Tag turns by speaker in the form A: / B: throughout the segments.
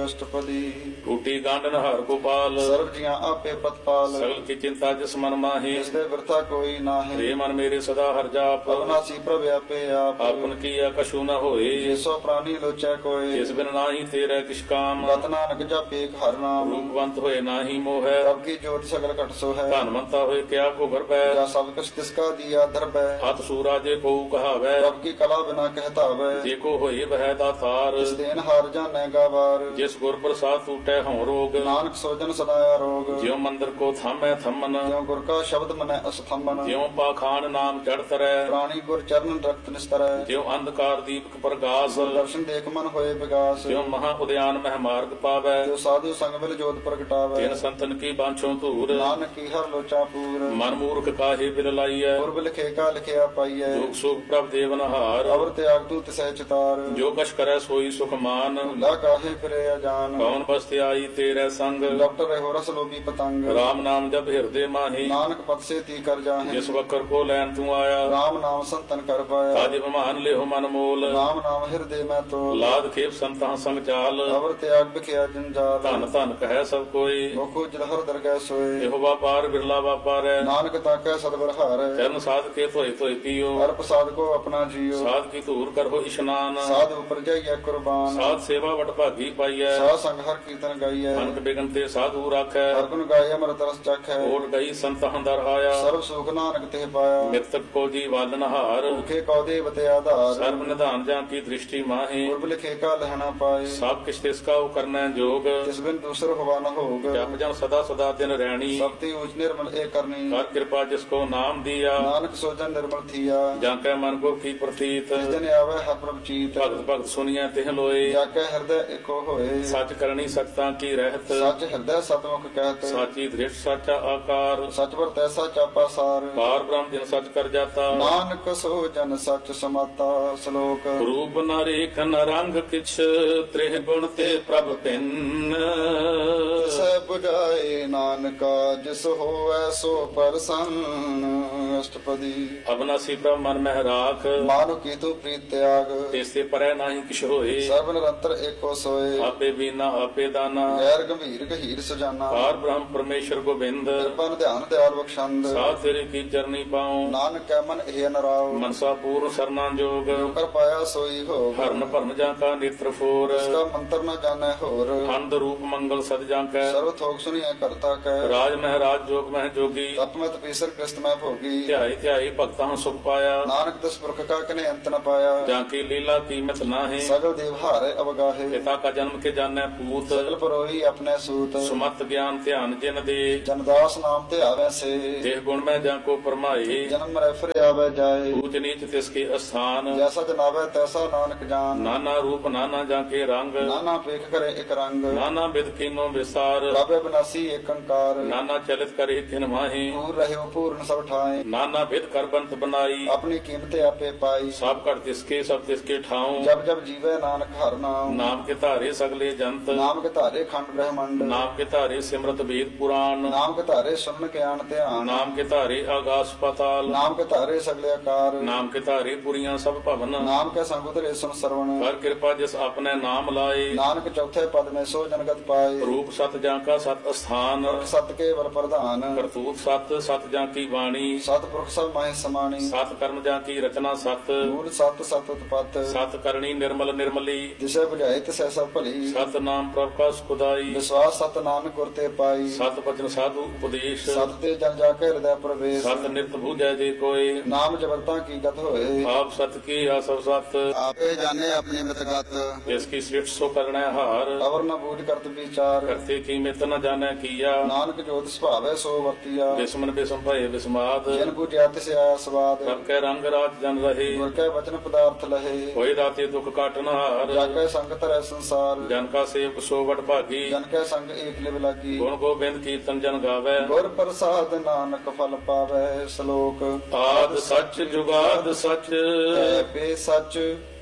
A: ਅਸ਼ਟਪਦੀ।
B: ਟੂਟੀ ਗਾਂਡਨ ਹਰ ਗੋਪਾਲ
A: ਸਰਬ ਜੀਆਂ ਆਪੇ ਪ੍ਰਤਪਾਲ।
B: ਸਗਲ ਕੀ ਚਿੰਤਾ ਜਿਸ ਮਨ ਮਾਹੀ
A: ਜਿਸ ਦੇ ਵਰਤਾ ਕੋਈ ਨਾਹੀਂ।
B: ਰੇ ਮਨ ਮੇਰੇ ਸਦਾ ਹਰ ਜਾਪ
A: ਅਬਨਾਸੀ ਪ੍ਰਭ ਆਪੇ ਆਪ।
B: ਆਪਨ ਕੀਆ ਕਛੂ ਨ ਹੋਏ
A: ਜਿਸੋ ਪ੍ਰਾਨੀ ਲੋਚੈ ਕੋਇ।
B: ਜਿਸ ਬਿਨ ਨਾਹੀ ਤੇਰੇ ਕਿਛ ਕਾਮ
A: ਗਤ ਨਾਨਕ ਜਪੇ ਹਰਿ ਨਾਮ।
B: ਰੂਪਵੰਤ ਹੋਏ ਨਾਹੀ ਮੋਹੈ
A: ਪ੍ਰਭ ਕੀ ਜੋਤ ਸਗਲ ਘਟ ਸੋ ਹੈ।
B: ਧਨਵੰਤਾ ਹੋਏ ਕਿਆ ਕੋ ਗਰਬੈ
A: ਜਾ ਸਭ ਕੁਛ ਤਿਸ ਕਾ ਦੀਆ ਦਰਬੈ।
B: ਹੱਥ ਸੂਰਾ ਜੇ ਕੋ ਕਹਾਵੈ
A: ਪ੍ਰਭ ਕੀ ਕਲਾ ਬਿਨਾ ਕਹਿਤਾਵੈ।
B: ਜੇ ਕੋ ਹੋਏ ਬਹਿ ਦਾਤਾਰ
A: ਜਿਸ ਦੇਨ ਹਾਰ ਜਾਣੈ ਗਾਵਾਰ।
B: ਜਿਸ ਗੁਰ ਪ੍ਰਸਾਦ ਟੂਟੈ ਹਉ ਰੋਗ
A: ਨਾਨਕ ਸੋਜਨ ਸਦਾ ਆਰੋਗ।
B: ਜਿਉ ਮੰਦਰ ਕੋ ਥਾਮੈ ਥੰਮਨ
A: ਜਿਉ ਗੁਰ ਕਾ ਸ਼ਬਦ ਮਨੈ ਅਸਥੰਮਨ।
B: ਜਿਉ ਪਾਖਾਨ ਨਾਮ ਚੜ ਤਰੈ
A: ਪ੍ਰਾਣੀ ਗੁਰ ਚਰਨ ਰਖਤ ਨਿਸਤਰੈ।
B: ਜਿਉ ਅੰਧਕਾਰ ਦੀਪਕ ਪ੍ਰਗਾਸ
A: ਦਰਸ਼ਨ ਦੇਖ ਮਨ ਹੋਏ ਵਿਗਾਸ।
B: ਜਿਉ ਮਹਾ ਉਦਿਆਨ ਮਹਿ ਮਾਰਗ ਪਾਵੈ
A: ਜੋ ਸਾਧੂ ਸੰਗ ਮਿਲ ਜੋਤ ਪ੍ਰਗਟਾਵੈ।
B: ਤਿਨ ਸੰਤਨ ਕੀ ਬਾਂਛੋ ਧੂਰ
A: ਨਾਨਕ ਕੀ ਹਰ ਲੋਚਾ ਪੂਰ।
B: ਮਨ ਮੂਰਖ ਕਾਹੇ ਬਿਲ ਲਾਈਐ
A: ਪੁਰਬ ਲਿਖੇ ਕਾ ਲਿਖਿਆ ਪਾਈਐ।
B: ਦੁਖ ਸੁਖ ਪ੍ਰਭ ਦੇਵਨਹਾਰ
A: ਅਵਰ ਤਿਆਗ ਤੂ ਤਿਸੈ ਚਿਤਾਰ।
B: ਜੋ ਕਛ ਕਰੈ ਸੋਈ ਸੁਖ ਮਾਨ
A: ਭੁਲਾ ਕਾਹੇ ਫਿਰੇ ਅਜਾਨ।
B: ਕੌਣ ਬਸਤਿ ਆਈ ਤੇਰੇ ਸੰਗ
A: ਡਾਕਟਰ ਰਹਿ ਰਸ ਲੋਭੀ ਪਤੰਗ।
B: ਰਾਮ ਨਾਮ ਜਪ ਹਿਰਦੇ ਮਾਹੀ
A: ਨਾਨਕ ਪਤ ਸੇ ਤੀ ਕਰ ਜਾਹੇ।
B: ਜਿਸ ਵਕਰ ਕੋ ਲੈਣ ਤੂੰ ਆਇਆ
A: ਰਾਮ ਨਾਮ ਸੰਤਨ ਕਰ ਪਾਇਆ।
B: ਕਾਜ ਬਮਾਨ ਲਿਹੁ ਮਨ ਮੋਲ
A: ਰਾਮ ਨਾਮ ਹਿਰਦੇ ਮੈਂ ਤੋਲ।
B: ਲਾਦ ਖੇਪ ਸੰਤਾਂ ਸੰਗ ਚਾਲ
A: ਅਵਰ ਤਿਆਗ ਬਿਖਿਆ ਜੰਜਾਲ।
B: ਧਨ ਧਨ ਕਹਿ ਸਭ ਕੋਈ
A: ਮੁਖੋ ਜਲਹਰ ਦਰਗਹਿ ਸੋਏ।
B: ਇਹੋ ਵਾਪਾਰ ਬਿਰਲਾ ਵਾਪਾਰੈ
A: ਨਾਨਕ ਤਾਕੈ ਸਤਿਗੁਰ ਹਾਰੈ।
B: ਚਰਨ ਸਾਧ ਕੇ ਧੋਏ ਧੋਏ ਪੀਓ
A: ਹਰ ਪ੍ਰਸਾਦ ਕੋ ਆਪਣਾ ਜੀਓ।
B: ਸਾਧ ਕੀ ਧੂਰ ਕਰੋ ਇਸ਼ਨਾਨ
A: ਸਾਧ ਉਪਰ ਜਾਈਐ ਕੁਰਬਾਨ।
B: ਸਾਧ ਸੇਵਾ ਵਟ ਭਾਗੀ ਪਾਈਐ
A: ਸਾਧ ਸੰਗ ਹਰ ਕੀਰਤਨ ਗਾਈਐ।
B: ਅਨਕ ਬਿਗਨ ਤੇ ਸਾਧੂ ਰਾਖੈ
A: ਹਰ ਗੁਣ ਗਾਏ ਅਮਰਤ ਰਸ ਚਖੈ।
B: ਓਟ ਗਈ ਸੰਤਾਂ ਦਰ ਆਇਆ
A: ਸਰਬ ਸੁਖ ਨਾਨਕ ਤੇ ਪਾਇਆ।
B: ਮਿਰਤਕ ਕੋ ਜੀ ਵਾਲਨ ਹਾਰ
A: ਭੁਖੇ ਕਉ ਦੇਵ ਤੇ ਆਧਾਰ।
B: ਸਰਬ ਨਿਧਾਨ ਜਾਂ ਕੀ ਦ੍ਰਿਸ਼ਟੀ ਮਾਹੀ
A: ਪੁਰਬ ਲਿਖੇ ਕਾ ਲਹਿਣਾ ਪਾਏ।
B: ਸਭ ਕਿਛ ਤਿਸ ਕਾ ਕਰਨੈ ਜੋਗ
A: ਜਿਸ ਬਿਨ ਦੂਸਰ ਹੋਵਾ ਨ ਹੋਗ।
B: ਜਪ ਜਨ ਸਦਾ ਸਦਾ ਦਿਨ ਰਹਿਣੀ
A: ਸਭ ਤੇ ਊਚ ਨਿਰਮਲ ਏ ਕਰਨੀ।
B: ਕਰ ਕਿਰਪਾ ਜਿਸ ਕੋ ਨਾਮ ਦੀਆ
A: ਨਾਨਕ ਸੋਜਨ ਨਿਰਮਲ ਥੀਆ।
B: ਜਾਂ ਕੈ ਮਨ ਕੋ ਕੀ ਪ੍ਰਤੀਤ
A: ਜਿਸ ਦਿਨ ਆਵੇ ਹਰ ਪ੍ਰਭ ਚੀਤ।
B: ਭਗਤ ਭਗਤ ਸੁਣੀਐ ਤਿਹ ਲੋਏ
A: ਜਾ ਕੇ ਹਿਰਦੈ ਏਕੋ ਹੋਏ।
B: ਸੱਚ ਕਰਨੀ ਸਚਤਾ ਕੀ ਰਹਿਤ
A: ਸੱਚ ਹਿਰਦੈ ਸਤਮੁਖ ਕਹਿਤ।
B: ਸਾਚੀ ਦ੍ਰਿਸ਼ਟ ਸਾਚਾ ਆਕਾਰ
A: ਸਚ ਵਰਤੈ ਸਚ ਆਪਾ ਸਾਰ।
B: ਪਾਰ ਬ੍ਰਹਮ ਜਿਨ ਸਚ ਕਰ ਜਾਤਾ
A: ਨਾਨਕ ਸੋ ਜਨ ਸਚ ਸਮਾਤਾ। ਸ਼ਲੋਕ
B: ਰੂਪ ਨ ਰੇਖ ਨ ਰੰਗ ਕਿਛ ਤ੍ਰਿਹ ਗੁਣ ਤੇ ਪ੍ਰਭ ਪਿੰਨ
A: ਸੈ 부ਝਾਏ ਨਾਨਕਾ ਜਿਸ ਹੋਵੈ ਸੋ ਪਰਸੰਨ। ਅਸ਼ਟਪਦੀ।
B: ਅਬਨਾਸੀ ਪ੍ਰਭ ਮਨ ਮਹਿ ਰਾਖ
A: ਮਾਨੁ ਕੀਤੂ ਪ੍ਰੀਤ ਤਿਆਗ।
B: ਤੇਸੇ ਪਰੈ ਨਾਹੀ ਕਿਛ ਹੋਏ
A: ਸਰਬ ਨਿਰੰਤਰ ਏਕੋ ਸੋਏ।
B: ਆਪੇ ਬੀਨਾ ਆਪੇ ਦਾਨਾ
A: ਗੈਰ ਗੰਭੀਰ ਗਹੀਰ ਸੁਜਾਨਾ।
B: ਪਾਰ ਬ੍ਰਹਮ ਪਰਮੇਸ਼ਰ ਗੋਬਿੰਦ
A: ਕਿਰਪਨ ਧਿਆਨ ਦਿਆਲ ਬਖਸ਼ੰਦ।
B: ਸਾਧ ਤੇਰੇ ਕੀ ਚਰਨੀ ਪਾਉ
A: ਨਾਨਕ ਕੈ ਮਨ ਇਹ ਨਰਾਉ।
B: ਮਨਸਾ ਪੂਰਨ ਸਰਨਾ ਜੋਗ
A: ਜੋ ਕਰ ਪਾਇਆ ਸੋਈ ਹੋਗ।
B: ਹਰਨ ਭਰਨ ਜਾਂ ਕਾ ਨੇਤਰ ਫੋਰ
A: ਇਸ ਕਾ ਮੰਤਰ ਨ ਜਾਣੈ ਹੋਰ।
B: ਖੰਡ ਰੂਪ ਮੰਗਲ ਸਦ ਜਾਂ ਕੈ
A: ਸਰਬ ਥੋਕ ਸੁਣੀਐ ਕਰਤਾ ਕੈ।
B: ਰਾਜ ਮਹਿਰਾਜ ਜੋਗ ਮਹਿ ਜੋਗੀ
A: ਤਪ ਮਤ ਪੀਸਰ ਕ੍ਰਿਸਤ ਮੈਂ ਭੋਗੀ।
B: ਧਿਆਈ ਧਿਆਈ ਭਗਤਾਂ ਸੁਖ ਪਾਇਆ
A: ਨਾਨਕ ਤਿਸ ਪੁਰਖ ਕਾ ਕਨੇ ਅੰਤ ਨ ਪਾਇਆ।
B: ਜਾਂ ਕੀ ਲੀਲਾ ਕੀਮਤ ਨਾਹੀਂ
A: ਸਗਲ ਦੇਵ ਹਾਰੇ ਅਵਗਾਹੇ।
B: ਪਿਤਾ ਕਾ ਜਨਮ ਕੇ ਜਾਣੈ ਪੂਤ
A: ਸਗਲ ਪਰੋਹੀ ਆਪਣੇ ਸੂਤ।
B: ਸੁਮਤ ਗਿਆਨ ਧਿਆਨ ਜਿਨ ਦੇ
A: ਜਨਦਾਸ ਨਾਮ ਤੇ ਆਵੈ ਸੇ।
B: ਦੇਹ ਗੁਣ ਮੈਂ ਜਾਂ ਕੋ ਪਰਮਾਏ
A: ਜਨਮ ਰਹਿ ਫਿਰ ਆਵੈ ਜਾਏ।
B: ਊਚ ਨੀਚ ਤਿਸ ਕੇ ਅਸਥਾਨ
A: ਜੈਸਾ ਜਨਾਵੈ ਤੈਸਾ ਨਾਨਕ ਜਾਨ।
B: ਨਾਨਾ ਰੂਪ ਨਾਨਾ ਜਾਂ ਕੇ ਰੰਗ
A: ਨਾਨਾ ਪੇਖ ਕਰੇ ਇਕ ਰੰਗ।
B: ਨਾਨਾ ਬਿਦ ਕੀਨੋ ਵਿਸਾਰ
A: ਪ੍ਰਭ ਬਿਨਾਸੀ ਏਕ ਓੰਕਾਰ।
B: ਨਾਨਾ ਚਲਿਤ ਕਰੇ ਤਿਨ ਮਾਹੀ
A: ਪੂਰ ਰਹਿਓ ਪੂਰਨ ਸਭ ਠਾਏ।
B: ਨਾਨਾ ਬਿਦ ਕਰ ਬੰਤ ਬਨਾਈ
A: ਆਪਣੀ ਕੀਮਤ ਆਪੇ ਪਾਈ।
B: ਸਭ ਘਟ ਤਿਸਕੇ ਸਭ ਤਿਸਕੇ ਠਾਉ
A: ਜਬ ਜਬ ਜੀਵੈ ਨਾਨਕ ਹਰਿ ਨਾਮ।
B: ਨਾਮ ਕੇ ਧਾਰੇ ਸਗਲੇ ਜੰਤ
A: ਨਾਮ ਕੇ ਧਾਰੇ ਖੰਡ ਬ੍ਰਹਮੰਡ।
B: ਨਾਮ ਕੇ ਧਾਰੇ ਸਿਮਰਤ ਵੇਦ ਪੁਰਾਣ
A: ਨਾਮ ਕੇ ਧਾਰੇ ਸੁਨ ਗਿਆਨ ਧਿਆਨ।
B: ਨਾਮ ਕੇ ਧਾਰੇ ਆਗਾਸ ਪਾਤਾਲ
A: ਨਾਮ ਕੇ ਧਾਰੇ ਸਗਲੇ ਆਕਾਰ।
B: ਨਾਮ ਕੇ ਧਾਰੇ ਪੁਰੀਆਂ ਸਭ ਭਵਨ
A: ਨਾਮ ਕੇ ਸੰਗ ਉਤਰੇ ਸੁਨ ਸਰਵਣ।
B: ਕਰ ਕਿਰਪਾ ਜਿਸ ਆਪਣੇ ਨਾਮ ਲਾਏ
A: ਨਾਨਕ ਚੌਥੇ ਪਦ ਮੈਂ ਸੋ ਜਨਗਤ ਪਾਏ।
B: ਰੂਪ ਸਤ ਜਾਂ ਕਾ ਸਤ ਅਸਥਾਨ
A: ਸਤ ਕੇ ਵਰ ਪ੍ਰਧਾਨ।
B: ਕਰਤੂਤ ਸਤ ਸਤ ਜਾਂ ਕੀ ਬਾਣੀ
A: ਸਤਿਪੁਰਖ ਸਭ ਮਾਹਿ ਸਮਾਣੀ।
B: ਸਤ ਕਰਮ ਜਾਂ ਕੀ ਰਚਨਾ ਸਤ
A: ਮੂਲ ਸਤ ਸਤ ਉਤਪਤ।
B: ਸਤ ਕਰਨੀ ਨਿਰਮਲ ਨਿਰਮਲੀ
A: ਜਿਸੇ 부ਝਾਏ ਤਿਸੈ ਸਭ ਭਲੀ।
B: ਸਤ ਨਾਮ ਪ੍ਰਭ ਕਾ ਸੁਖਦਾਈ
A: ਵਿਸ਼ਵਾਸ ਸਤ ਨਾਨਕ ਗੁਰ ਤੇ ਪਾਈ।
B: ਸਤ ਬਚਨ ਸਾਧੂ ਉਪਦੇਸ਼
A: ਸਤ ਤੇ ਜਨ ਜਾ ਕੇ ਹਿਰਦੈ ਪ੍ਰਵੇਸ਼।
B: ਸਤ ਨਿਰਤ ਬੂਝੈ ਜੇ ਕੋਏ
A: ਨਾਮ ਜਬਰਤਾ ਕੀ ਗਤ ਹੋਏ।
B: ਆਪ ਸਤ ਕੀ ਆਸਵ ਸਤ
A: ਆਪੇ ਜਾਣੇ ਆਪਣੀ ਮਿਤਗਤ।
B: ਜਿਸ ਕੀ ਸ੍ਰਿਸ਼ਟ ਸੋ ਕਰਣੈ ਹਾਰ
A: ਅਵਰ ਨ ਬੂਝ ਕਰਤ ਵਿਚਾਰ।
B: ਕਰਤੇ ਕੀ ਮਿਤ ਨ ਜਾਣੈ ਕੀਆ
A: ਨਾਨਕ ਜੋਤ ਸੁਭਾਵੈ ਸੋ ਵਰਤੀਆ।
B: ਬਿਸਮਨ ਬਿਸਮ ਭਏ ਵਿਸਮਾਦ
A: ਜਨ ਬੂਝਿਆ ਤਿਸ ਆਇਆ ਸਵਾਦ।
B: ਸਭ ਕੈ ਰੰਗ ਰਾਜ ਜਨ ਰਹੇ
A: ਗੁਰ ਕੈ ਬਚਨ ਪਦਾਰਥ ਲਹੇ।
B: ਹੋਏ ਰਾਤੇ ਦੁਖ ਕਾਟਨ ਹਾਰ
A: ਜਾ ਕੈ ਸੰਗ ਧਰੈ ਸੰਸਾਰ।
B: ਜਨ ਕਾ ਸੇਵਕ ਸੋ ਵਡ ਭਾਗੀ
A: ਜਨ ਕੈ ਸੰਗ ਏਕ ਲਿਵ ਲਾਗੀ।
B: ਗੁਣ ਗੋਬਿੰਦ ਕੀਰਤਨ ਜਨ ਗਾਵੈ
A: ਗੁਰ ਪ੍ਰਸਾਦ ਨਾਨਕ ਫਲ ਪਾਵੈ। ਸ਼ਲੋਕ
B: ਆਦ ਸੱਚ ਜੁਗਾਦ ਸੱਚ
A: ਐ ਪੇ ਸੱਚ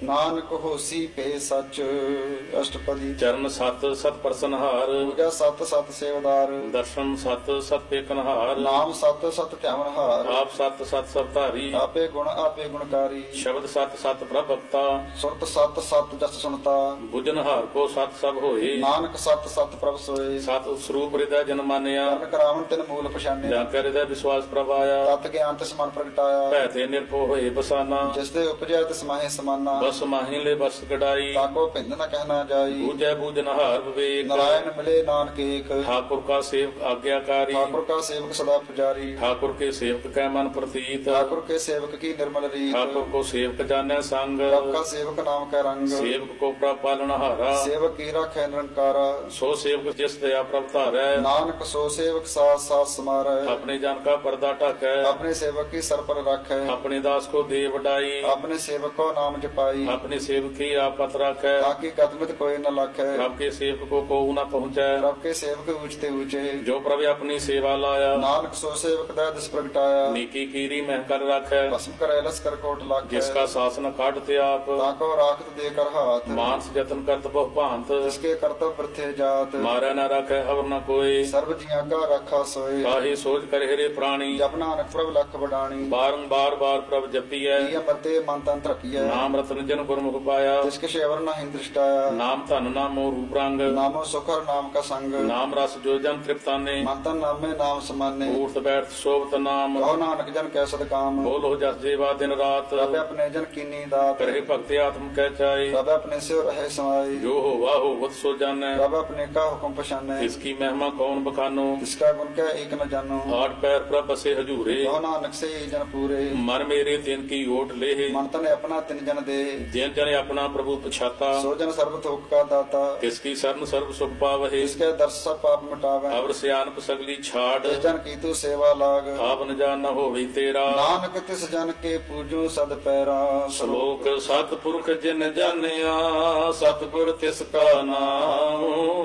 A: ਨਾਨਕ ਹੋਸੀ ਪੇ ਸੱਚ। ਅਸ਼ਟਪਦੀ।
B: ਚਰਨ ਸਤ ਸਤ ਪ੍ਰਸਨਹਾਰ,
A: ਪੂਜਾ ਸਤ ਸਤ ਸੇਵਦਾਰ।
B: ਦਰਸ਼ਨ ਸਤ ਸਤ ਪੇਖਨਹਾਰ,
A: ਨਾਮ ਸਤ ਸਤ ਧਿਆਵਨਹਾਰ।
B: ਆਪ ਸਤ ਸਤ ਸਭ ਧਾਰੀ,
A: ਆਪੇ ਗੁਣਕਾਰੀ।
B: ਸ਼ਬਦ ਸਤ ਸਤ ਪ੍ਰਭਕਤਾ,
A: ਸੁਰਤ ਸਤ ਸਤ ਜਸ ਸੁਣਤਾ।
B: ਬੁਝਨਹਾਰ ਕੋ ਸਤ ਸਭ ਹੋਏ,
A: ਨਾਨਕ ਸਤ ਸਤ ਪ੍ਰਭ ਸੋਏ।
B: ਸਤ ਸਰੂਪ ਹਿਰਦੈ ਜਨ ਮਾਨਿਆ,
A: ਕਰਨ ਕਰਾਵਨ ਤਿਨ ਮੂਲ ਪਛਾਨਿਆ।
B: ਜਾਂ ਕੈ ਹਿਰਦੈ ਵਿਸ਼ਵਾਸ ਪ੍ਰਭ ਆਇਆ,
A: ਤਤ ਗਿਆਨ ਤਿਸ ਮਨ ਪ੍ਰਗਟਾਇਆ।
B: ਭੈ ਤੇ ਨਿਰਭਉ ਹੋਏ ਬਸਾਨਾ,
A: ਜਿਸ ਦੇ ਉਪਜੈ ਤਿਸ ਮਾਹੇ ਸਮਾਨਾ।
B: ਬਸ ਮਾਹੀ ਲੈ ਬਸ ਕਢਾਈ,
A: ਤਾਕੋ ਭਿੰਦ ਨ ਕਹਿਣਾ ਜਾਈ।
B: ਬੂਝੈ ਬੂਝਨਹਾਰ ਵਿਵੇਕ,
A: ਨਾਰਾਇਣ ਮਿਲੇ ਨਾਨਕ ਏਕ।
B: ਠਾकुर का सेवक आज्ञाकारी,
A: ठाकुर का सेवक सदा पुजारी।
B: ठाकुर के सेवक कै मन प्रतीत,
A: ठाकुर के सेवक की निर्मल रीत।
B: ठाकुर को सेवक जाने संग,
A: प्रभ का सेवक नाम का रंग।
B: सेवक को प्रभ पालनहारा,
A: सेवक की राखै निरंकारा।
B: सो सेवक जिस दया प्रभ धारै,
A: नानक सो सेवक साथ साथ समारै।
B: अपने जन का पर्दा ढकै,
A: अपने सेवक की सर पर राखै।
B: अपने दास को दे वडाई,
A: अपने सेवक को नाम जपाई।
B: अपने सेवक की आपत राखै,
A: ताकि गतमित कोई न लाखै।
B: प्रभ के सेवक को कोऊ न पहुँचै,
A: प्रभ के सेवक ऊंचते ऊंचे।
B: जो प्रभ अपनी सेवा लाया,
A: नानक सो सेवक दै दिस प्रगटाया।
B: नीकी कीरी मह कर राखै,
A: भस्म करे लस्कर कोट लाखै।
B: जिसका शासन काटते आप,
A: ताको राखत देकर हाथ।
B: मानस जतन करत बहु भांत,
A: जिसके कर्तव्य वृथे जात।
B: मारै न राखै अवर न कोई,
A: सर्व जिया का रखा सोए।
B: काहे सोच कर हेरे प्राणी,
A: जप नानक प्रभ लख बडाणी।
B: बारंबार बार प्रभ जपियै,
A: प्रिय मरते मन तन रखिए।
B: नाम रतन जन गुरमुख पाया,
A: जिसके शेवर न हिंद दृष्टाया।
B: नाम धन नामो रूप रंग,
A: नामो सुखर नाम का संग।
B: नाम रस जो जन तृप्ताने,
A: मन तन नामे नाम समाने।
B: उठ बैठ शोभत नाम,
A: कहो नानक जन कै सद काम।
B: बोलो जस जेवा दिन रात,
A: प्रभ अपने जन कीनी दात।
B: करे भक्ति आत्म कह चाई,
A: प्रभ अपने से रहे समाई।
B: जो हो वाहो वत सो जानै,
A: प्रभ अपने का हुक्म पछाने।
B: इसकी महिमा कौन बखानो,
A: इसका गुण क्या एक न जानो।
B: आठ पैर प्रभ बसे हजूरे,
A: कहो नानक से ही जन पूरे।
B: मन मेरे तिन की ओट लेह,
A: मन तन अपना तिन जन दे।
B: जिन जन अपना प्रभु पछाता,
A: सो जन सर्व थोक का दाता।
B: किसकी शरण सर्व सुख पावहे,
A: इसके दर्श सब पाप मिटावे।
B: अवर सियानप सगली छाड़,
A: इस जन की तू सेवा लाग।
B: आप न जान न होवी तेरा,
A: नानक तिस जन के पूजू सद पैरा।
B: श्लोक सतपुरख जिन जानिया, सतगुर तिसका नाम,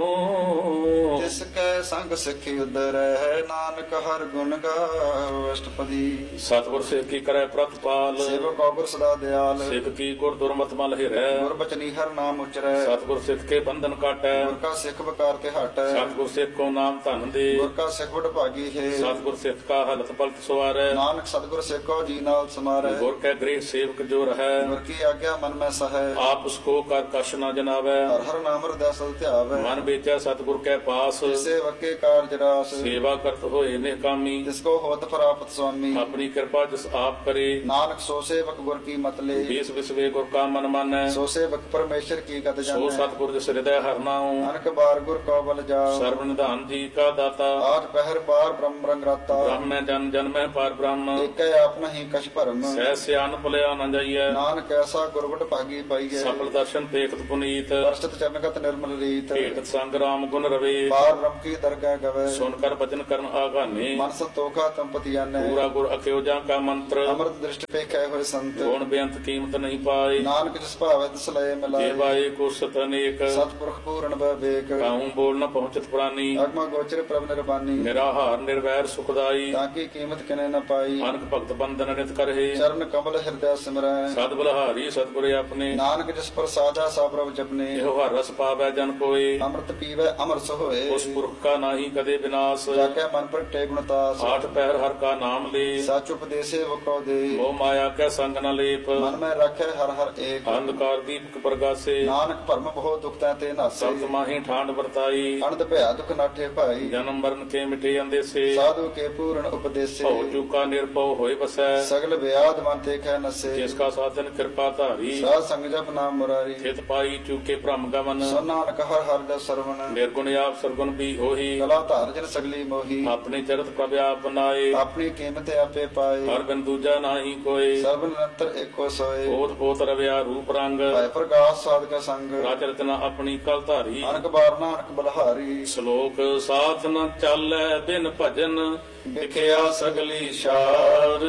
A: तिसके संग सिखी उदर है। नानक हर गुण गाओ। अष्टपदी।
B: सतगुर सिख की करे प्रतिपाल,
A: सेवक गुर सदा दयाल।
B: सिख की गुर दुर्मत मल हिरै,
A: गुर बचनी हर नाम उचरै।
B: सतगुर सिख के बंधन काटै,
A: गुर का सिख बकार ते हटै।
B: सतगुर सिख को नाम धन दे,
A: गुर का सिख बड़ भागी है।
B: सतगुर सिख का हलत पलत सवारै,
A: नानक सतगुर सिख को जी नाल समारै।
B: गुर के गृह सेवक जो रहै,
A: गुर की आज्ञा मन में सहै।
B: आप उसको कर कश न जनावै,
A: हर हर नाम हृदय सद ध्यावै।
B: मन बेचै सतगुर के पास,
A: सेवक के कार्य रास।
B: सेवा करत होए निकामी,
A: जिसको होत प्राप्त स्वामी।
B: अपनी कृपा जिस आप करे,
A: नानक सो सेवक गुर की मत ले।
B: बीस विसवे गुर का मन मानै,
A: सो सेवक परमेश्वर की गत
B: सो
A: जानै।
B: सतगुर जिस हृदय हर नाऊं,
A: अनक बार गुर को बल जाओ।
B: सर्व निधान जी का दाता,
A: आज पहर बार ब्रह्म रंग राता।
B: ब्रह्म जन जन में पार ब्रह्म,
A: एक आप नहीं कछ भरम।
B: सह सियान भुलिया न जाइए,
A: नानक ऐसा गुरबट भागी पाइए।
B: सफल दर्शन पेखत पुनीत,
A: वर्षत चरणगत निर्मल रीत।
B: भेटत संग राम गुण रवे,
A: पार ब्रह्म की दरगाह गवे।
B: सुनकर वचन करन आगाने,
A: मन संतोखा तंपति आने।
B: पूरा गुर अख्यो जा का मंत्र,
A: अमृत दृष्टि पे कै हुए संत।
B: गुण बेअंत कीमत नहीं पाए,
A: नानक जिस भावे तिस लय मिलाए।
B: जेवाए को सत अनेक,
A: सतपुरख पूर्ण विवेक।
B: कहूँ बोल न पहुँचत प्राणी,
A: अगम गोचर प्रभ निर्वाणी।
B: निराहार निर्वैर सुखदाई,
A: ताकि कीमत किने न पाई।
B: अनक भक्त बंधन नित करहे,
A: चरण कमल हृदय सिमरै।
B: सद बलहारी सतगुर अपने,
A: नानक जिस पर साजा सा प्रभ जपने।
B: एहो हर रस पावै जन कोय,
A: अमृत पीवै अमर सोए।
B: उस पुरख का नाही कदे विनाश,
A: जाके मन पर टे गुणतास।
B: आठ पैर हर का नाम ले,
A: सच उपदेशे वो को दे।
B: मोह माया कै संग न लेप,
A: मन में रखे हर हर एक।
B: अंधकार दीपक प्रगासे,
A: नानक भरम बहुत दुख ते नासे।
B: सत माही ठांड बरताई,
A: अनंत भया दुख नाठे भाई।
B: जन्म मरण के मिटे अंदेसे,
A: साधु के पूर्ण उपदेशे।
B: भव चूका निर्भव होय बसै,
A: सगल व्याध मन ते कै नसे।
B: जिसका साधन कृपा धारी,
A: साध संग जप नाम मुरारी।
B: हित पाई चूके भ्रम गमन,
A: सो नानक हर हर दस सरवण।
B: निर्गुण आप सरगुण भी होही,
A: कला धार जन सगली मोही।
B: अपने जगत प्रभ आप बनाए,
A: अपनी कीमत आपे पाए।
B: हर बिन दूजा नाही कोय,
A: सर्व निरंतर एको सोए।
B: पोत पोत रव्या रूप रंग,
A: भय प्रकाश साधक संग।
B: राज रचना अपनी कल धारी,
A: अनक बार नानक बलहारी।
B: श्लोक साथ न चालै बिन भजन, विख्या सगली शार,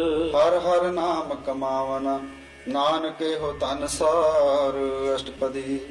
A: हर हर नाम कमावन। नानक हो तन सार। अष्टपदी।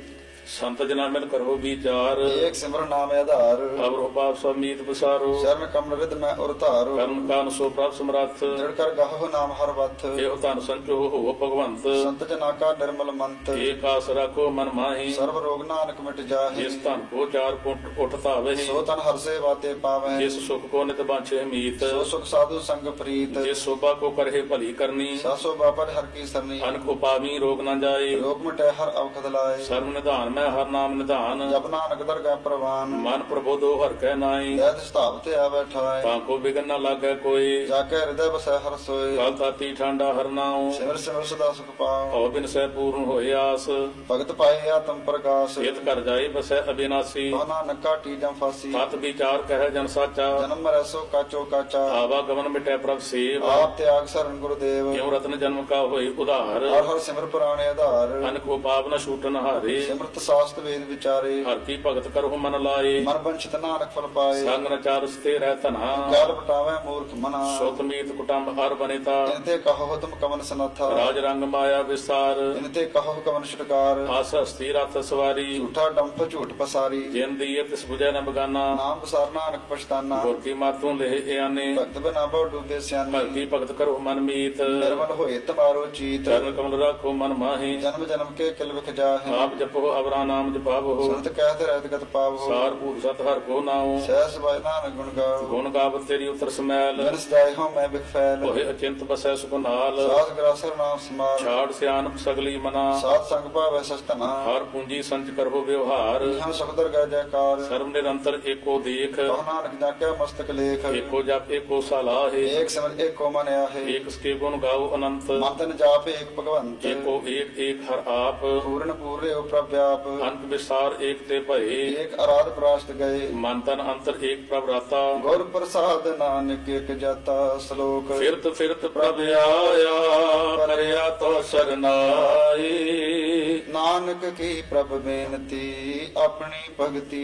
B: ਸੰਤ ਜਨਾ ਮਿਲ ਕਰੋ ਵਿਚਾਰ
A: ਏਕ ਸਿਮਰ ਨਾਮ ਆਧਾਰ
B: ਅਵਰੋ ਪਾਪ ਸਮੀਤ ਬਸਾਰੋ
A: ਸ਼ਰਨ ਕਮਲ ਵਿਦ ਮੈਂ ਉਰ ਧਾਰੋ
B: ਕਰਮ ਕਾਨ ਸੋ ਪ੍ਰਭ ਸਮਰੱਥ
A: ਜੜ ਕਰ ਗਾਹੋ ਨਾਮ ਹਰ ਵਤ
B: ਇਹੋ ਧਨ ਸੰਚੋ ਹੋ ਭਗਵੰਤ
A: ਸੰਤ ਜਨਾ ਕਾ ਨਿਰਮਲ ਮੰਤ
B: ਏਕ ਆਸ ਰੱਖੋ ਮਨ ਮਾਹੀ
A: ਸਰਬ ਰੋਗ ਨਾਨਕ ਮਿਟ ਜਾਹੇ
B: ਜਿਸ ਧਨ ਕੋ ਚਾਰ ਪੁੰਟ ਉਠ ਧਾਵਹਿ
A: ਸੋ ਤਨ ਹਰ ਸੇਵਾ ਤੇ ਪਾਵੈ
B: ਜਿਸ ਸੁਖ ਕੋ ਨਿਤ ਬਾਂਛੇ ਮੀਤ
A: ਸੋ ਸੁਖ ਸਾਧੂ ਸੰਗ ਪ੍ਰੀਤ
B: ਜਿਸ ਸੋਭਾ ਕੋ ਕਰਹਿ ਭਲੀ ਕਰਨੀ
A: ਸਾਸੋ ਬਾਪਰ ਹਰ ਕੀ ਸਰਨੀ
B: ਅਨਕ ਉਪਾਵੀ ਰੋਗ ਨਾ ਜਾਏ
A: ਰੋਗ ਮਿਟੈ ਹਰ ਅਵਖਦ ਲਾਏ
B: ਸਰਬ ਨਿਧਾਨ ਮੈਂ ਹਰ ਨਾਮ ਨਿਧਾਨ
A: ਜਪ ਨਾਨਕ ਦਰਗਾਹ ਪ੍ਰਵਾਨ
B: ਮਨ ਪ੍ਰਬੋਧੋ ਹਰ ਕੈ ਨਾਈ
A: ਜਦ ਸਤਾਵ ਤੇ ਆਵੈ ਠਾਏ
B: ਤਾਂ ਕੋ ਬਿਗਨ ਨਾ ਲਾਗੈ ਕੋਈ
A: ਜਾ ਕੇ ਹਿਰਦੈ ਬਸੈ ਹਰ ਸੋਏ
B: ਕਲ ਤਾਤੀ ਠੰਡਾ ਹਰ ਨਾਉ
A: ਸਿਮਰ ਸਿਮਰ ਸਦਾ ਸੁਖ ਪਾਉ
B: ਹਉ ਬਿਨ ਸਹਿ ਪੂਰਨ ਹੋਏ ਆਸ
A: ਭਗਤ ਪਾਏ ਆਤਮ ਪ੍ਰਗਾਸ
B: ਇਤ ਕਰ ਜਾਏ ਬਸੈ ਅਬਿਨਾਸੀ
A: ਕੋ ਨਾਨਕ ਕਾਟੀ ਜਮ ਫਾਸੀ
B: ਸਤ ਵਿਚਾਰ ਕਹਿ ਜਨ ਸਾਚਾ
A: ਜਨਮ ਮਰੈ ਸੋ ਕਾਚੋ ਕਾਚਾ
B: ਆਵਾ ਗਮਨ ਮਿਟੈ ਪ੍ਰਭ ਸੇਵ
A: ਆਪ ਤਿਆਗ ਸਰਨ ਗੁਰਦੇਵ
B: ਕਿਉ ਰਤਨ ਜਨਮ ਕਾ ਹੋਈ ਉਧਾਰ
A: ਹਰ ਹਰ ਸਿਮਰ ਪੁਰਾਣੇ ਆਧਾਰ
B: ਅਨਕ ਕੋ ਪਾਪ ਨ ਛੂਟਨ ਹਾਰੇ
A: ਸਿਮਰਤ ਸਾਸਤ ਵੇਦ ਵਿਚਾਰੇ
B: ਹਰ ਕੀ ਭਗਤ ਕਰਹੁ ਮਨ ਲਾਏ
A: ਮਨ ਬੰਚਿਤ ਨਾਨਕ ਫਲ ਪਾਏ
B: ਸੰਗ ਨ ਚਾਰਸ ਤੇ ਰਹਿ ਧਨਾ
A: ਕਾਲ ਬਟਾਵੇ ਮੂਰਖ ਮਨਾ
B: ਸੁਤ ਮੀਤ ਕੁਟੰਬ ਹਰ ਬਨਿਤਾ
A: ਇਨਤੇ ਕਹੋ ਤੁਮ ਕਮਨ ਸਨਥਾ
B: ਰਾਜ ਰੰਗ ਮਾਇਆ ਵਿਸਾਰ
A: ਇਨਤੇ ਕਹੋ ਕਮਨ ਛੁਟਕਾਰ
B: ਆਸ ਹਸਤੀ ਰਥ ਸਵਾਰੀ
A: ਝੂਠਾ ਡੰਪ ਝੂਠ ਪਸਾਰੀ
B: ਜਿਨ ਦੀਏ ਤਿਸ 부ਜੈ ਨ ਬਗਾਨਾ
A: ਨਾਮ ਬਸਾਰ ਨਾਨਕ ਪਛਤਾਨਾ
B: ਗੁਰ ਕੀ ਮਾਤੋਂ ਲਹਿ ਇਆਨੇ
A: ਭਗਤ ਬਨਾ ਬਹੁ ਡੂਬੇ ਸਿਆਨੇ
B: ਭਗਤੀ ਭਗਤ ਕਰੋ ਮਨ ਮੀਤ
A: ਨਿਰਮਲ ਹੋਏ ਤਮਾਰੋ ਚੀਤ
B: ਚਰਨ ਕਮਲ ਰਾਖੋ ਮਨ ਮਾਹੀ
A: ਜਨਮ ਜਨਮ ਕੇ ਕਿਲ ਵਿਖ ਜਾਹੇ
B: ਆਪ ਜਪੋ ਅਵਰਾ ਨਾਮ ਜਪਾਵੋ
A: ਸੁਨਤ ਕਹਿਤ ਰਹਿਤ ਗਤ ਪਾਵੋ
B: ਸਾਰ ਭੂਤ ਸਤ ਹਰ ਕੋ ਨਾਉ
A: ਸਹਿ ਸਬਾਇ ਨਾਨਕ ਗੁਣ ਗਾਓ
B: ਗੁਣ ਗਾਵਤ ਤੇਰੀ ਉਤਰ ਸਮੈਲ
A: ਜਨ ਸਦਾਇ ਹੋ ਮੈਂ ਬਿਖ ਫੈਲ
B: ਹੋਏ ਅਚਿੰਤ ਬਸੈ ਸੁਖ ਨਾਲ
A: ਸਾਧ ਗ੍ਰਾਸਰ ਨਾਮ ਸਮਾਲ
B: ਛਾੜ ਸਿਆਨਪ ਸਗਲੀ ਮਨਾ
A: ਸਾਧ ਸੰਗ ਭਾਵੈ ਸਸਤਨਾ
B: ਹਰ ਪੂੰਜੀ ਸੰਚ ਕਰੋ ਵਿਵਹਾਰ
A: ਇਹਾਂ ਸੁਖਦਰ ਗੈ ਜੈਕਾਰ
B: ਸਰਬ ਨਿਰੰਤਰ ਏਕੋ ਦੇਖ
A: ਕਹੁ ਨਾਨਕ ਜਾਕਿਆ ਮਸਤਕ ਲੇਖ
B: ਏਕੋ ਜਪ ਏਕੋ ਸਲਾਹੇ
A: ਏਕ ਸਿਮਰ ਏਕੋ ਮਨ ਆਹੇ
B: ਏਕ ਸਕੇ ਗੁਣ ਗਾਓ ਅਨੰਤ
A: ਮਨ ਤਨ ਜਾਪ ਏਕ ਭਗਵੰਤ
B: ਏਕੋ ਏਕ ਏਕ ਹਰ ਆਪ
A: ਪੂਰਨ ਪੂਰੇ ਪ੍ਰਭ ਵਿਆਪ
B: ਅੰਤ ਵਿਸਾਰ ਏਕ ਤੇ ਭਏ
A: ਏਕ ਅਰਾਧ ਪ੍ਰਾਸ਼ਤ ਗਏ
B: ਮਨ ਤਨ ਅੰਤਰ ਏਕ ਪ੍ਰਭ ਰਾਤਾ
A: ਗੁਰ ਪ੍ਰਸਾਦ ਨਾਨਕ ਏਕ ਜਾਤਾ ਸ਼ਲੋਕ
B: ਫਿਰਤ ਫਿਰਤ ਪ੍ਰਭ ਆਇਆ ਕਰਿਆ ਤੋ ਸਰਨਾਈ
A: ਨਾਨਕ ਕੀ ਪ੍ਰਭ ਬੇਨਤੀ ਆਪਣੀ ਭਗਤੀ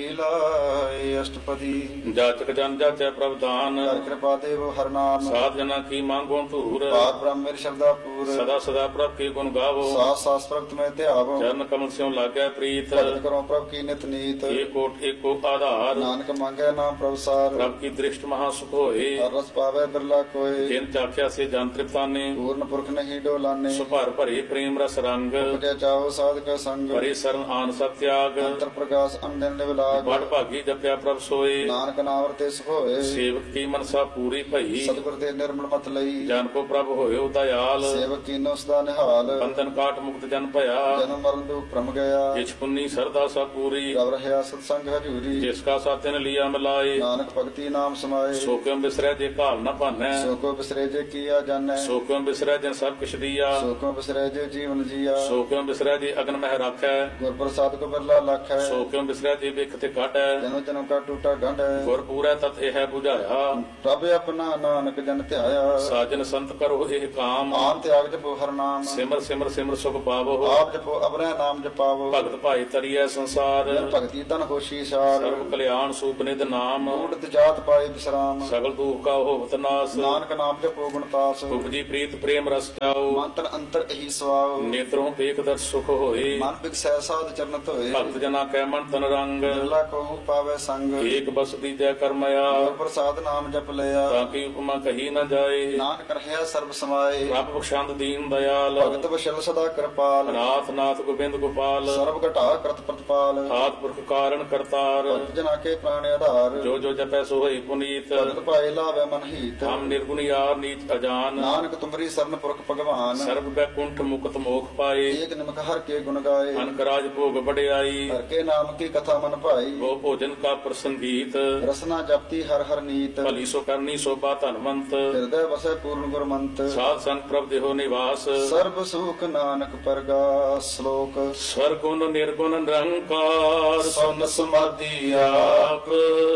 A: ਲਾਏ ਅਸ਼ਟਪਦੀ
B: ਜਾਚਕ ਜਨ ਜਾਚੈ ਪ੍ਰਭ ਦਾਨ
A: ਕਰ ਕਿਰਪਾ ਦੇਵ ਹਰ ਨਾਮ
B: ਸਾਧ ਜਨਾ ਕੀ ਮੰਗੋ ਧੂਰ
A: ਪਾਕ ਬ੍ਰਹਮ ਮੇਰੇ ਸ਼ਬਦਾ ਪੂਰ
B: ਸਦਾ ਸਦਾ ਪ੍ਰਭ ਕੀ ਗੁਣ ਗਾਵੋ
A: ਸਾਸ ਸਾਸ ਪ੍ਰਗਟ ਮੈਂ ਧਿਆਵੋ
B: ਚਰਨ ਕਮਲ ਸਿਉ ਲਾਗੈ ਪ੍ਰੀਤ
A: ਭਗਤ ਕਰੋ ਪ੍ਰਭ ਕੀ ਨਿਤ ਨੀਤ
B: ਏਕੋ ਏਕੋ ਆਧਾਰ
A: ਨਾਨਕ ਮੰਗੈ ਨਾਮ ਪ੍ਰਭ ਸਾਰ
B: ਪ੍ਰਭ ਕੀ ਦ੍ਰਿਸ਼ਟ ਮਹਾ ਸੁਖ ਹੋਏ
A: ਹਰ ਰਸ ਪਾਵੇ ਬਿਰਲਾ ਕੋਏ
B: ਜਿਨ ਚਾਖਿਆ ਸੇ ਜਨ ਤ੍ਰਿਪਤਾਨੇ
A: ਪੂਰਨ ਪੁਰਖ ਨਹੀਂ ਡੋਲਾਨੇ
B: ਸੁਭਰ ਭਰੇ ਪ੍ਰੇਮ ਰਸ ਰੰਗ
A: ਉਪਜਿਆ ਚਾਓ ਸਾਧਕ ਸੰਗ
B: ਭਰੇ ਸਰਨ ਆਨ ਸਭ ਤਿਆਗ
A: ਅੰਤਰ ਪ੍ਰਕਾਸ਼ ਅੰਡਨ ਨਿਵਲਾਗ
B: ਬੜ ਭਾਗੀ ਜਪਿਆ ਪ੍ਰਭ ਸੋਏ
A: ਨਾਨਕ ਨਾਮ ਰਤੇ ਸੁਖ ਹੋਏ
B: ਸੇਵਕ ਕੀ ਮਨਸਾ ਪੂਰੀ ਭਈ
A: ਸਤਿਗੁਰ ਦੇ ਨਿਰਮਲ ਮਤ ਲਈ
B: ਜਨ ਕੋ ਪ੍ਰਭ ਹੋਇਓ ਦਇਆਲ
A: ਸੇਵਕ ਕੀਨੋ ਸਦਾ ਨਿਹਾਲ
B: ਬੰਧਨ ਕਾਟ ਮੁਕਤ ਜਨ ਭਇਆ
A: ਜਨਮ ਮਰਨ ਦੁਖ ਭ੍ਰਮ ਗਿਆ
B: ਜਿਛ ਪੁੰਨੀ ਸਰਦਾ ਸਾ ਪੂਰੀ
A: ਰਵ ਰਹਿਆ ਸਤ ਸੰਗ ਹਜੂਰੀ
B: ਜਿਸ ਕਾ ਸਾਥਨ ਲਿਆ ਮਿਲਾਏ
A: ਨਾਨਕ ਭਗਤੀ ਨਾਮ ਸਮਾਏ
B: ਸੋ ਕਿਉ ਬਿਸਰੈ ਜੇ ਘਾਲ ਨ ਭਾਨੈ
A: ਸੋ ਕੋ ਬਿਸਰੇ ਜੇ ਕੀਆ ਜਾਣੈ
B: ਸੋ ਕਿਉ ਬਿਸਰੈ ਜਨ ਸਭ ਕਿਛ ਦੀਆ
A: ਸੋ ਕੋ ਬਿਸਰੇ ਜੇ ਜੀਵਨ ਜੀਆ
B: ਸੋ ਕਿਉ ਬਿਸਰੈ ਜੇ ਅਗਨ ਮਹਿ ਰਾਖੈ
A: ਗੁਰ ਪ੍ਰਸਾਦ ਕੋ ਬਿਰਲਾ ਲਖ ਹੈ
B: ਸੋ ਕਿਉ ਬਿਸਰੈ ਜੇ ਬਿਖ ਤੇ ਕਾਟੈ
A: ਜਨਮ ਜਨਮ ਕਾ ਟੂਟਾ ਗੰਢ ਹੈ
B: ਗੁਰ ਪੂਰੈ ਤਤ ਇਹ 부ਝਾਇਆ
A: ਪ੍ਰਭ ਆਪਣਾ ਨਾਨਕ ਜਨ ਧਿਆਇਆ
B: ਸਾਜਨ ਸੰਤ ਕਰੋ ਇਹ ਕਾਮ
A: ਆਨ ਤਿਆਗ ਜਪੋ ਹਰ ਨਾਮ
B: ਸਿਮਰ ਸਿਮਰ ਸਿਮਰ ਸੁਖ ਪਾਵੋ
A: ਆਪ ਜਪੋ ਅਪਨਾ ਨਾਮ ਜਪਾਵੋ
B: ਭਗਤ ਭਾਈ ਤਰੀਐ ਸੰਸਾਰ
A: ਜਨ ਭਗਤੀ ਤਨ ਹੋਸ਼ੀ ਸਾਰ
B: ਸਰਬ ਕਲਿਆਣ ਸੂਪ ਨਿਧ ਨਾਮ
A: ਊੜਤ ਜਾਤ ਪਾਏ ਬਿਸਰਾਮ
B: ਸਗਲ ਦੁਖ ਕਾ ਹੋਵਤ ਨਾਸ
A: ਨਾਨਕ ਨਾਮ ਜਪੋ ਗੁਣਤਾਸ
B: ਉਪਜੀ ਪ੍ਰੀਤ ਪ੍ਰੇਮ ਰਸ ਚਾਓ
A: ਮੰਤਨ ਅੰਤਰ ਇਹੀ ਸਵਾਉ
B: ਨੇਤਰੋਂ ਵੇਖ ਦਰ ਸੁਖ ਹੋਏ
A: ਮਨ ਬਿਕਸੈ ਸਾਧ ਚਰਨ ਧੋਏ
B: ਭਗਤ ਜਨਾ ਕੈ ਮਨ ਤਨ ਰੰਗ
A: ਬਿਰਲਾ ਕੋ ਪਾਵੇ ਸੰਗ
B: ਏਕ ਬਸ ਦੀਜੈ ਕਰਮਇਆ
A: ਗੁਰ ਪ੍ਰਸਾਦ ਨਾਮ ਜਪ ਲਿਆ
B: ਤਾਂ ਕੀ ਉਪਮਾ ਕਹੀ ਨ ਜਾਏ
A: ਨਾਨਕ ਰਹਿਆ ਸਰਬ ਸਮਾਏ
B: ਰੱਬ ਬਖਸ਼ੰਦ ਦੀਨ ਦਇਆਲ
A: ਭਗਤ ਬਸ਼ਲ ਸਦਾ ਕਿਰਪਾਲ
B: ਨਾਥ ਨਾਥ ਗੋਬਿੰਦ ਗੋਪਾਲ
A: ਸਰਬ ਘਟਾ ਕਰਤ ਪ੍ਰਤਪਾਲ
B: ਆਦ ਪੁਰਖ ਕਾਰਨ ਕਰਤਾਰ
A: ਭਗਤ ਜਨਾ ਕੇ ਪ੍ਰਾਣ ਆਧਾਰ
B: ਜੋ ਜੋ ਜਪੈ ਸੋ ਹੋਈ ਪੁਨੀਤ
A: ਭਗਤ ਪਾਏ ਲਾਵੇ ਮਨ ਹੀਤ
B: ਹਮ ਨਿਰਗੁਣ ਯਾਰ ਨੀਚ ਅਜਾਨ
A: ਨਾਨਕ ਤੁਮਰੀ ਸਰਨ ਪੁਰਖ ਭਗਵਾਨ
B: ਸਰਬ ਬੈਕੁੰਠ ਮੁਕਤ ਮੋਖ ਪਾਏ
A: ਏਕ ਨਿਮਕ ਹਰ ਕੇ ਗੁਣ ਗਾਏ
B: ਅਨਕ ਰਾਜ ਭੋਗ ਬੜਿਆਈ
A: ਹਰ ਕੇ ਨਾਮ ਕੀ ਕਥਾ ਮਨ ਭਾਈ
B: ਉਹ ਭੋਜਨ ਕਾ ਪ੍ਰਸੰਗੀਤ
A: ਰਸਨਾ ਜਪਤੀ ਹਰ ਹਰ ਨੀਤ
B: ਭਲੀ ਸੋ ਕਰਨੀ ਸੋਭਾ ਧਨਵੰਤ
A: ਹਿਰਦੈ ਵਸੈ ਪੂਰਨ ਗੁਰਮੰਤ
B: ਸਾਧ ਸੰਗ ਪ੍ਰਭ ਦੇਹੋ ਨਿਵਾਸ
A: ਸਰਬ ਸੁਖ ਨਾਨਕ ਪਰਗਾਸ ਸ਼ਲੋਕ
B: ਸਰਗੁਣ ਨਿਰਗੁਣ ਨਿਰੰਕਾਰ ਸੁਨ ਸਮਾਧੀ ਆਪ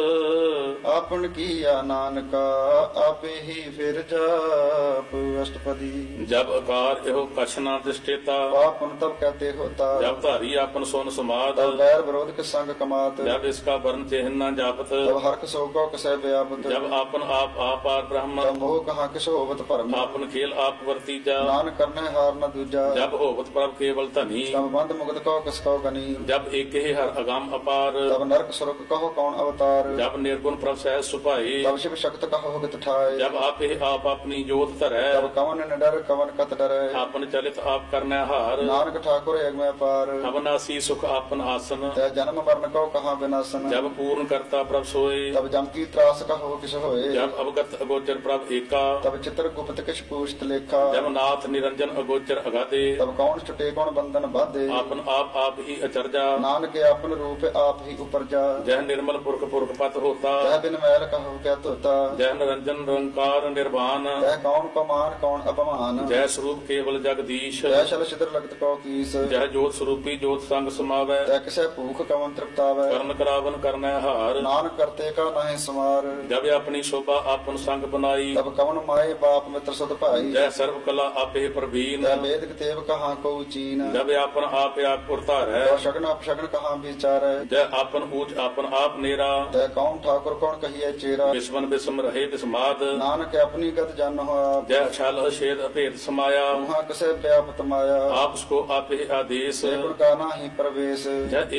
A: ਆਪਨ ਕੀਆ ਨਾਨਕਾ ਆਪੇ ਹੀ ਫਿਰ ਜਾਪ ਅਸ਼ਟਪਦੀ
B: ਜਬ ਅਕਾਰ ਇਹੋ ਕਛ ਨਾ ਦਿਸ਼ਟੇਤਾ
A: ਪਾਪਨ ਤਬ ਕਹਤੇ के होता
B: जब धारी आपन सोन समाद
A: तब बैर विरोध के संग कमात
B: जब इसका वर्ण चिन्ह न जापत
A: तब हर्क शोको कसै व्यापत
B: जब आपन आप आपार ब्रह्म
A: तब मोह कहाँ किस होवत भरम
B: आपन खेल आप वर्तीजा
A: नान करने हार न दूजा
B: जब होवत प्रभ केवल धनी
A: तब बंद मुगत कहो किस कहो गनी
B: जब एक ही हर अगम अपार
A: तब नरक सुरक कहो कौन अवतार
B: जब निर्गुण प्रभ सहज सुपाई
A: तब शिव शक्त कहो हित ठाय
B: जब आप ही आप अपनी जोत धरै
A: तब कवन न डर कवन कत डरै
B: आपन चलित आप करने हार
A: नानक ठाकुर एक में पार
B: अविनाशी सुख आपन आसन
A: तै जन्म मरण कहो कहाँ विनाशन
B: जब पूर्ण करता प्रभ सोए
A: तब जम की त्रास कहो किस होए
B: जब अवगत अगोचर प्रभ एका
A: तब चित्र गुप्त किस पूछत लेखा
B: जब नाथ निरंजन अगोचर अगाधे
A: तब कौन छुटे कौन बंधन बाधे
B: आपन आप ही अचरजा
A: नानक अपन रूप आप ही उपरजा
B: जह निर्मल पुरख पुरख पत होता
A: तह बिन मैल कहो क्या तोता
B: जय निरंजन निरंकार निर्वाण
A: तह कौन पमान कौन अपमान
B: जय स्वरूप केवल जगदीश
A: तह शल छिद्र लगत कौ कीस
B: जय जोत स्वरूपी जोत संग समावै
A: तह किसे भूख कवन तृप्तावै
B: करण करावन करनै हार
A: नानक करते का नहीं समार
B: जब अपनी शोभा आपन संग बनाई
A: तब कवन माए बाप मित्र सुध भाई
B: जय सर्व कला आपे प्रवीण
A: तह वेद तेव कहाँ को चीन
B: जब आपन आप उरतार है
A: तह शगन अपशगन कहाँ विचार
B: जय आपन ऊंच आपन आप नेरा
A: तह कौन ठाकुर कौन कहिए चेरा
B: विस्मन विस्म रहे विस्माद
A: नानक अपनी गत जन हो आप
B: जय छल अछेद अभेद समाया
A: वहाँ कसे व्यापत माया
B: आप उसको आप ही आदेश
A: गुण का नाही प्रवेश
B: जय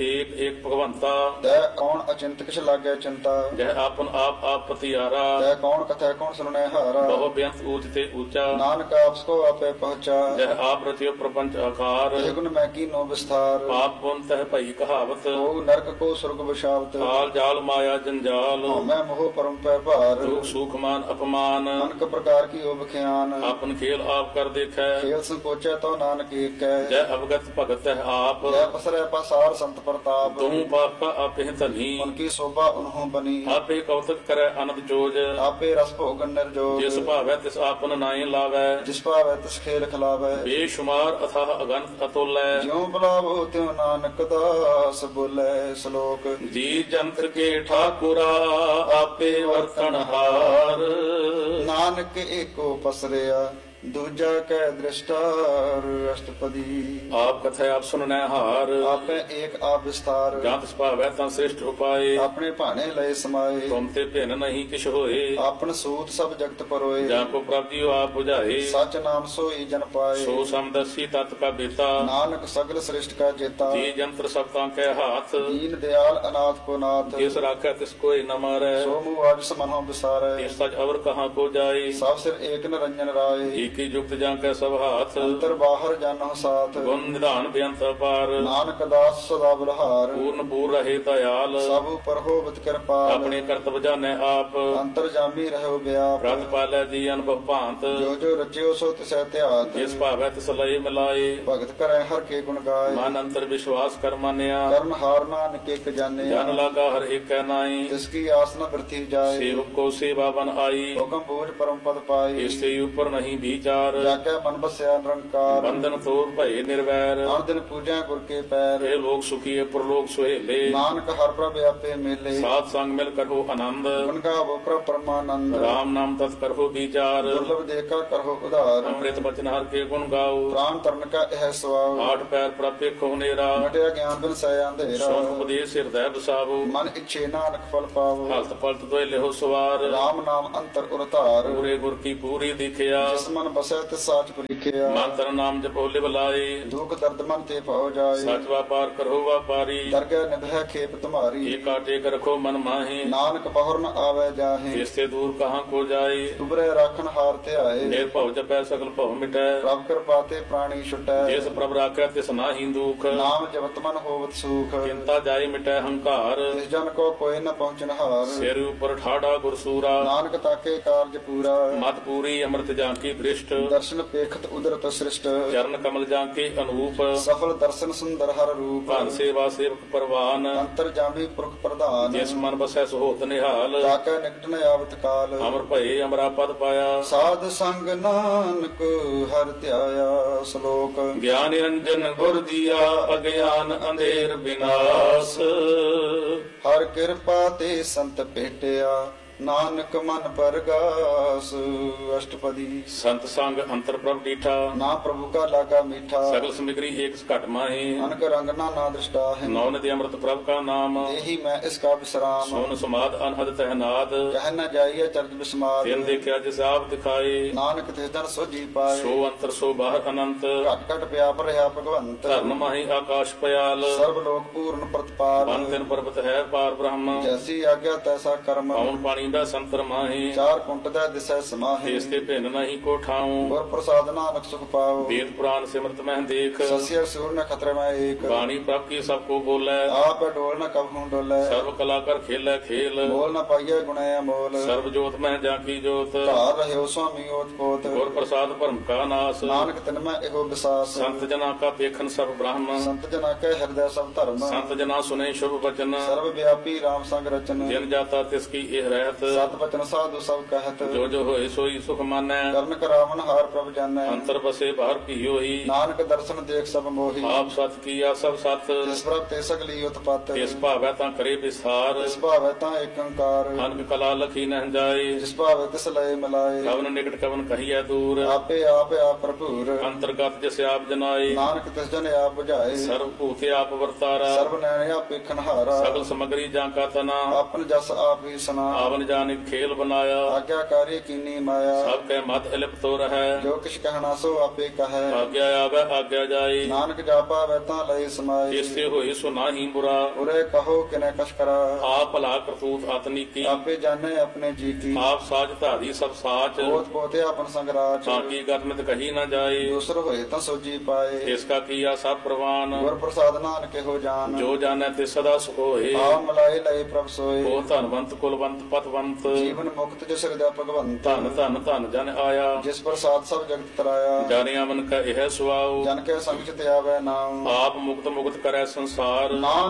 B: एक भगवंता
A: तह कौन अचिंत किस लागे चिंता
B: जय आपन आप पतियारा
A: तह कौन कथा कौन सुनने हारा
B: बहु बेअंत ऊंच ते ऊंचा
A: नानक आपको आपे पहुंचा
B: जय आप रचियो प्रपंच आकार
A: यह गुण मैं की नो विस्तार
B: पाप पुन तह भई कहावत
A: को नरक को स्वर्ग बशावत
B: काल जाल माया जंजाल
A: मैं मोह परम पै भार
B: दुख सुख मान अपमान
A: अनक प्रकार की उबख्यान
B: आपन खेल आप कर देखै
A: खेल संकोचे तो नानक एक कह
B: जय अवगत भगत है आप
A: जय पसरे पसार संत प्रताप
B: तुम पाप का आप ही धनी
A: उनकी शोभा उन्हों बनी
B: आप ही कौतक करे अनंत जोज
A: आपे रस भोगन निर्जोग
B: जिस भावै तिस आपन नाई लावै
A: जिस पावे तिस खेल खिलावे
B: बेशुमार अथाह अगंत अतुल
A: ज्यों बुलावो त्यों नानक दास बोले श्लोक
B: जी जंत्र के ठाकुरा आपे वर्तन हार
A: नानक एको पसरिया दूजा कै दृष्टार अष्टपदी
B: आप कथा आप सुनने हार
A: आपे एक आप विस्तार
B: जात भावै तं श्रेष्ठ उपाय
A: अपने भाने लय समाये
B: तुम ते भिन्न नहीं किछ होए
A: आपन सूत सब जगत परोए
B: जाको प्राप्ति आप बुझाए
A: सच नाम सोई जन पाए
B: सो समदर्शी तत् का बेता
A: नानक सगल श्रेष्ठ का जेता
B: जी जंत्र सबता के हाथ
A: दीन दयाल अनाथ को नाथ
B: जिस राखै तिस कोई न मारै
A: सो मुआज समनो बिसारे
B: इस सच अवर कहाँ को जाए
A: सब सिर एक निरंजन राय
B: की युक्त जां कै सब हाथ
A: अंतर बाहर जानो साथ
B: गुण निधान बेअंत अपार
A: नानक दास सदा बलहार
B: पूर्ण पूर रहे दयाल
A: सब पर होवत कृपाल
B: अपने कर्तव्य जाने आप
A: अंतर जामी रहो व्याप
B: प्रत पालै जी अनुभव भांत
A: जो जो रचियो सो तिसै त्यात
B: जिस भावै तिस लय मिलाए
A: भगत करे हर के गुण गाय
B: मन अंतर विश्वास कर मानिया
A: कर्म हार नानक एक जाने
B: जन लागा हर एक नाई
A: जिसकी आस न वृद्धि जाए
B: सेवक को सेवा बन आई
A: हुक्म बोझ परम पद पाए
B: इससे ऊपर नहीं विचार
A: जाके मन बसया निरंकार
B: बंधन तोड़ भय निर्वैर
A: हर दिन पूजा गुर के पैर
B: हे लोग सुखी प्रलोक सुहेले
A: नानक हर प्रभ आपे मेले
B: सात संग मिल करो आनंद
A: गुण गावो प्रभ परमानंद
B: राम नाम तत् करो विचार
A: दुर्लभ देखा करो उधार
B: अमृत बचन हर के गुण गाओ
A: प्राण तरन का यह स्वाव
B: आठ पैर प्राप्य खो नेरा
A: मटिया ज्ञान बिन सया अंधेरा
B: सोन उपदेश हृदय बसावो
A: मन इच्छे नानक फल पावो
B: हलत पलत दोय लेहो सवार
A: राम नाम अंतर उरतार
B: पूरे गुर की पूरी दिखिया
A: जिस मन बसै तिस साच लिखिया
B: मंत्र नाम जपो लिव लाए
A: दुख दर्द मन ते पाओ जाए
B: सच व्यापार करो व्यापारी
A: दरगह निभय खेप तुम्हारी
B: एक काटे कर रखो मन माहे
A: नानक बहुर न आवे जाहे
B: इससे दूर कहाँ को जाए
A: तुबरे राखन हार ते आए
B: निर्भव जपै सकल भव मिटै
A: प्रभ कृपाते प्राणी छुटै
B: जिस प्रभ राखै तिस नाहि दुख
A: नाम जपत मन होवत सुख
B: चिंता जाय मिटै हंकार
A: जिस जन को कोई न पहुँचन हार
B: सिर ऊपर ठाड़ा गुरसूरा
A: नानक ताके कार्य पूरा
B: मत पूरी अमृत जांकी पृष्ठ
A: दर्शन पेखत उदरत सृष्ट
B: चरण कमल जांके अनूप
A: सफल दर्शन सुंदर हर रूप
B: भान सेवा सेवक परवान
A: अंतर जामी पुरख प्रधान
B: जिस मन बसै सुहोत निहाल
A: ताके निकट न आवत काल
B: अमर भये अमरा पद पाया
A: साध संग नानक हर ध्याया श्लोक
B: ज्ञान निरंजन गुर दिया अज्ञान अंधेर विनाश
A: हर कृपा ते संत भेटिया ਨਾਨਕ ਮਨ ਪਰਗਾਸ। ਅਸ਼ਟਪਦੀ।
B: ਸੰਤ ਸੰਗ ਅੰਤਰ ਪ੍ਰਭ ਡੀਠਾ,
A: ਨਾ ਪ੍ਰਭੂ ਕਾ ਲਾਗਾ ਮੀਠਾ।
B: ਸਗਲ ਸਮਿਗਰੀ ਏਕ ਘਟ ਮਾਹੀ,
A: ਅਨਕ ਰੰਗ ਨਾ ਦ੍ਰਿਸ਼ਟਾ ਹੈ।
B: ਨੌ ਨਦੀ ਅੰਮ੍ਰਿਤ ਪ੍ਰਭ ਕਾ ਨਾਮ,
A: ਇਹੀ ਮੈਂ ਇਸ ਕਾ ਵਿਸਰਾਮ।
B: ਸੋਨ ਸਮਾਦ ਅਨਹਦ ਤਹਿਨਾਦ,
A: ਕਹਿ ਨ ਜਾਈਏ ਚਰਜ ਬਿਸਮਾਦ।
B: ਤਿਨ ਦੇਖਿਆ ਜਿਸ ਆਪ ਦਿਖਾਏ,
A: ਨਾਨਕ ਤਿਸ ਜਨ ਸੋਜੀ ਪਾਏ।
B: ਸੋ ਅੰਤਰ ਸੋ ਬਾਹਰ ਅਨੰਤ,
A: ਘਟ ਘਟ ਪਿਆਪ ਰਹਾ ਭਗਵੰਤ।
B: ਧਰਨ ਮਾਹੀ ਆਕਾਸ਼ ਪਿਆਲ,
A: ਸਰਬ ਲੋਕ ਪੂਰਨ ਪ੍ਰਤਪਾਲ।
B: ਬਨ ਤਿਨ ਪਰਬਤ ਹੈ ਪਾਰ ਬ੍ਰਹਮ,
A: ਜੈਸੀ ਆਗਿਆ ਤੈਸਾ ਕਰਮ।
B: ਪਉਣ ਪਾਣੀ ਦਾ ਸੰਤਰ ਮਾਹੀ,
A: ਚਾਰ ਕੁੰਟ ਦਾ ਦਿਸੈ ਸਮਾਹੀ।
B: ਦੇਸ ਤੇ ਭਿੰਨ ਨਹੀਂ ਕੋ ਠਾਉ,
A: ਗੁਰ ਪ੍ਰਸਾਦ ਨਾਨਕ ਸੁਖ ਪਾਓ।
B: ਵੇਦ ਪੁਰਾਨ ਸਿਮਰਤ ਮਹਿ ਦੇਖ,
A: ਸਸਿਆ ਸੂਰ ਨ ਖਤਰੇ ਮੈਂ ਏਕ।
B: ਬਾਣੀ ਪ੍ਰਭ ਕੀ ਸਭ ਕੋ ਬੋਲੇ,
A: ਆਪ ਡੋਲ ਨ ਕਬਹੂ ਡੋਲੇ।
B: ਸਰਬ ਕਲਾ ਕਰ ਖੇਲੇ ਖੇਲ,
A: ਬੋਲ ਨ ਪਾਈਏ ਗੁਣੇ ਅਮੋਲ।
B: ਸਰਬ ਜੋਤ ਮਹਿ ਜਾ ਕੀ ਜੋਤ,
A: ਧਾਰ ਰਹਿਓ ਸੁਆਮੀ ਓਤ ਪੋਤ।
B: ਗੁਰ ਪ੍ਰਸਾਦ ਭਰਮ ਕਾ ਨਾਸ,
A: ਨਾਨਕ ਤਿਨ ਮੈਂ ਇਹੋ ਵਿਸਾਸ।
B: ਸੰਤ ਜਨਾ ਕਾ ਪੇਖਨ ਸਰਬ ਬ੍ਰਹਮ,
A: ਸੰਤ ਜਨਾ ਕੈ ਹਿਰਦੈ ਸਭ ਧਰਮ।
B: ਸੰਤ ਜਨਾ ਸੁਨੇ ਸ਼ੁਭ ਬਚਨ,
A: ਸਰਬ ਵਿਆਪੀ ਰਾਮ ਸੰਗ ਰਚਨ।
B: ਜਿਨ ਜਾਤਾ ਤਿਸ ਕੀ ਇਹ ਰਹਿਤ,
A: ਸਤ ਬਚਨ ਸਾਧੂ ਸਭ ਕਹਿਤ।
B: ਜੋ ਜੋ ਹੋਏ ਸੋਈ ਸੁਖ ਮਾਨੈ,
A: ਕਰਨ ਕਰਾਵਨ ਹਾਰ ਪ੍ਰਭ ਜਾਣੈ।
B: ਅੰਤਰ ਬਸੇ ਬਾਹਰ ਕੀ ਹੋਈ,
A: ਨਾਨਕ ਦਰਸ਼ਨ ਦੇਖ ਸਭ ਮੋਹੀ।
B: ਆਪ ਸਤ ਕੀਆ ਸਭ ਸਤ,
A: ਜਿਸ ਪ੍ਰਭ ਤੇ ਸਗਲੀ ਉਤਪਤ।
B: ਇਸ ਭਾਵੈ ਤਾਂ ਕਰੇ ਵਿਸਾਰ,
A: ਜਿਸ ਭਾਵੈ ਤਾਂ ਏਕ ਓੰਕਾਰ।
B: ਅਨਕ ਕਲਾ ਲਖੀ ਨਹਿ ਜਾਏ,
A: ਜਿਸ ਭਾਵੈ ਤਿਸ ਲਏ ਮਿਲਾਏ।
B: ਕਵਨ ਨਿਕਟ ਕਵਨ ਕਹੀਐ ਦੂਰ,
A: ਆਪੇ ਆਪ ਭਰਪੂਰ।
B: ਅੰਤਰਗਤ ਜਿਸ ਆਪ ਜਨਾਏ,
A: ਨਾਨਕ ਤਿਸ ਜਨ ਆਪ ਬੁਝਾਏ।
B: ਸਰਬ ਭੂਤੇ ਆਪ ਵਰਤਾਰਾ,
A: ਸਰਬ ਨੈਣ ਆਪੇ ਖਨਹਾਰਾ।
B: ਸਗਲ ਸਮਗਰੀ ਜਾਂ ਕਾ ਤਨਾ,
A: ਆਪਨ ਜਸ ਆਪ ਹੀ ਸੁਨਾ।
B: ਆਵਨ ਜਾਨਿਕ ਖੇਲ ਬਨਾਇਆ,
A: ਆਗਿਆਕਾਰੀ ਕੀਨੀ ਮਾਇਆ।
B: ਸਭ ਕੈ ਮਤ ਇਲਿਪਤ ਤੋ ਰਹੈ,
A: ਜੋ ਕਿਛ ਕਹਿਣਾ ਸੋ ਆਪੇ ਕਹੈ।
B: ਆਗਿਆ ਆਵੈ ਆਗਿਆ ਜਾਏ,
A: ਨਾਨਕ ਜਾਪਾ ਵੈ ਤਾਂ ਲਈ ਸਮਾਏ।
B: ਜਿਸ ਤੇ ਹੋਏ ਸੋ ਨਾਹੀ ਬੁਰਾ,
A: ਉਰੇ ਕਹੋ ਕਿਨੈ ਕਛ ਕਰਾ।
B: ਆਪ ਭਲਾ ਕਰਤੂਤ ਆਤਨੀ ਕੀ,
A: ਆਪੇ ਜਾਣੈ ਆਪਣੇ ਜੀ ਕੀ।
B: ਆਪ ਸਾਜ ਧਾਰੀ ਸਭ ਸਾਚ,
A: ਪੋਤ ਪੋਤੇ ਆਪਨ ਸੰਗਰਾਚ।
B: ਤਾਂ ਕੀ ਗਰਮਿਤ ਕਹੀ ਨਾ ਜਾਏ,
A: ਦੂਸਰ ਹੋਏ ਤਾਂ ਸੋਜੀ ਪਾਏ।
B: ਇਸ ਕਾ ਕੀਆ ਸਭ ਪ੍ਰਵਾਨ,
A: ਗੁਰ ਪ੍ਰਸਾਦ ਨਾਨਕ ਇਹੋ ਜਾਨ।
B: ਜੋ ਜਾਣੈ ਤੇ ਸਦਾ ਸੁਖ ਹੋਏ,
A: ਆਪ ਮਲਾਏ ਲਏ ਪ੍ਰਭ ਸੋਏ।
B: ਉਹ ਧਨਵੰਤ ਕੁਲਵੰਤ ਪਤਵੰਤ,
A: ਜੀਵਨ ਮੁਕਤ ਜਿਸ ਹਿਰਦੈ ਭਗਵੰਤ।
B: ਧਨ ਧਨ ਧਨ ਜਨ ਆਇਆ,
A: ਜਿਸ ਪ੍ਰਸਾਦ ਸਭ ਜਗਤ ਤਰਾਇਆ।
B: ਜਾਣਿਆ ਮਨ ਕਾ ਇਹ ਸੁਆਉ,
A: ਜਨ ਕੇ ਸੰਗ ਚਿਤ ਆਵੈ ਨਾਮ।
B: ਆਪ ਮੁਕਤ ਮੁਕਤ ਕਰੈ ਸੰਸਾਰ,
A: ਨਾਮ